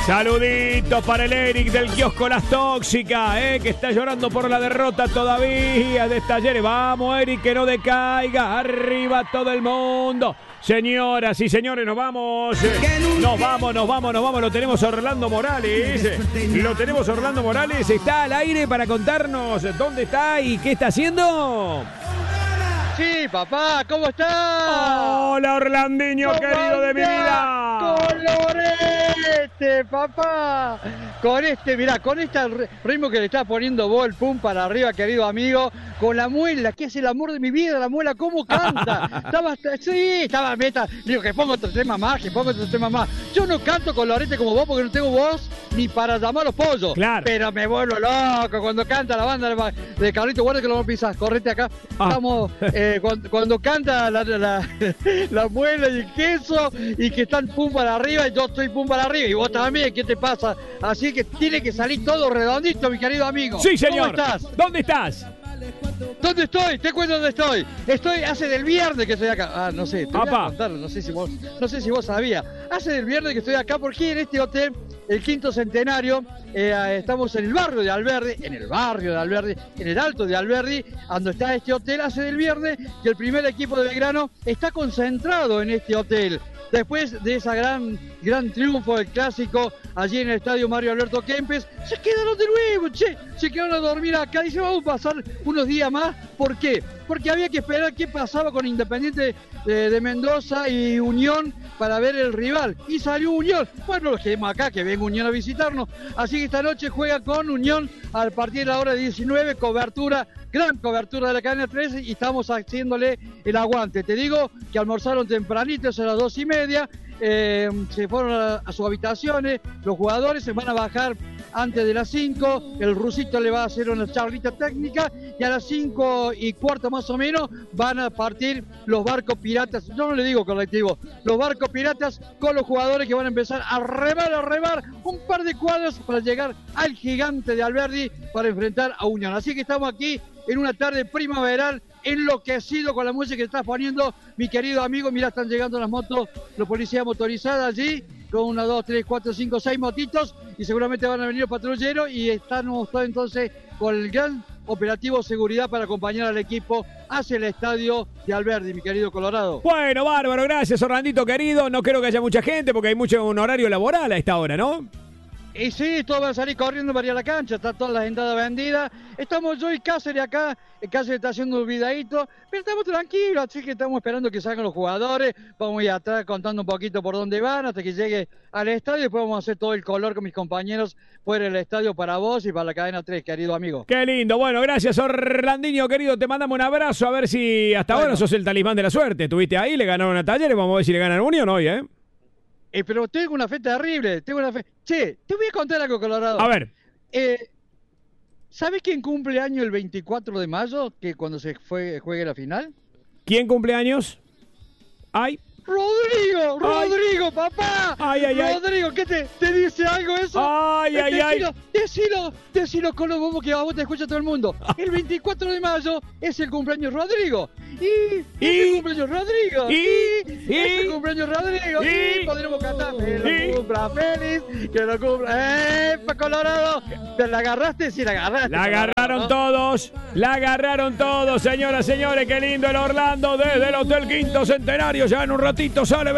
Saluditos para el Eric del kiosco Las Tóxicas, que está llorando por la derrota todavía de Talleres. Vamos, Eric, que no decaiga. Arriba todo el mundo. Señoras y señores, nos vamos. Nos vamos. Lo tenemos a Orlando Morales. Está al aire para contarnos dónde está y qué está haciendo. Sí, papá, ¿cómo estás? Hola, Orlandinho, querido de mi vida. Colorete, papá. Con este ritmo que le estás poniendo vos, el pum para arriba, querido amigo. Con la muela, que es el amor de mi vida, la muela, ¿cómo canta? Estaba meta. Digo, que pongo otro tema más. Yo no canto Colorete como vos porque no tengo voz ni para llamar a los pollos. Claro. Pero me vuelvo loco cuando canta la banda de Carlito. Guarda que lo vamos a pisar. Correte acá. Estamos... Cuando canta la muela y el queso y que están pum para arriba y yo estoy pum para arriba y vos también, ¿qué te pasa? Así que tiene que salir todo redondito, mi querido amigo. Sí, señor. ¿Cómo estás? ¿Dónde estás? ¿Dónde estoy? Te cuento dónde estoy. Estoy hace del viernes que estoy acá. No sé, te voy a contar, no sé si vos sabías. Hace del viernes que estoy acá porque en este hotel, el Quinto Centenario, estamos en el barrio de Alberdi, en el Alto de Alberdi, donde está este hotel. Hace del viernes que el primer equipo de Belgrano está concentrado en este hotel. Después de esa gran triunfo del clásico allí en el estadio Mario Alberto Kempes, se quedaron de nuevo, se quedaron a dormir acá. Dice, vamos a pasar unos días más. ¿Por qué? Porque había que esperar qué pasaba con Independiente de Mendoza y Unión para ver el rival. Y salió Unión. Bueno, los quedemos acá, que venga Unión a visitarnos. Así que esta noche juega con Unión a partir de la hora 19, gran cobertura de la cadena 13 y estamos haciéndole el aguante. Te digo que almorzaron tempranito, a las 2:30, se fueron a sus habitaciones, los jugadores se van a bajar antes de las 5, el rusito le va a hacer una charlita técnica y a las 5:15 más o menos van a partir los barcos piratas, yo no le digo colectivo, los barcos piratas con los jugadores que van a empezar a remar un par de cuadras para llegar al gigante de Alberdi para enfrentar a Unión. Así que estamos aquí en una tarde primaveral, enloquecido con la música que estás poniendo, mi querido amigo. Mirá, están llegando las motos, los policías motorizados allí, con 1, 2, 3, 4, 5, 6 motitos, y seguramente van a venir los patrulleros, y estamos todos entonces con el gran operativo seguridad para acompañar al equipo hacia el estadio de Alberdi, mi querido Colorado. Bueno, bárbaro, gracias, Orlandito querido. No creo que haya mucha gente porque hay un horario laboral a esta hora, ¿no? Y sí, todos van a salir corriendo para ir a la cancha, están todas las entradas vendidas. Estamos yo y Cáceres acá, Cáceres está haciendo un videíto, pero estamos tranquilos, así que estamos esperando que salgan los jugadores. Vamos a ir atrás contando un poquito por dónde van hasta que llegue al estadio. Después vamos a hacer todo el color con mis compañeros fuera del estadio para vos y para la cadena 3, querido amigo. Qué lindo, bueno, gracias Orlandinho querido, te mandamos un abrazo, a ver si hasta ahora sos el talismán de la suerte. Estuviste ahí, le ganaron a Talleres, vamos a ver si le ganan a Unión hoy, pero tengo una fe terrible, Che, te voy a contar algo, Colorado. A ver. ¿Sabes quién cumple año el 24 de mayo, que cuando se juegue la final? ¿Quién cumple años? ¡Ay! ¡Rodrigo, papá! Rodrigo, ¿qué te dice algo eso? Decilo con los bombos que a vos te escucha todo el mundo. El 24 de mayo es el cumpleaños Rodrigo. Y podremos cantar que lo cumpla feliz, que lo cumpla. Colorado! ¿Te la agarraste? Sí, la agarraste. La agarraron todos, señoras, señores. Qué lindo el Orlando desde el Hotel Quinto Centenario. Ya en un ratito sale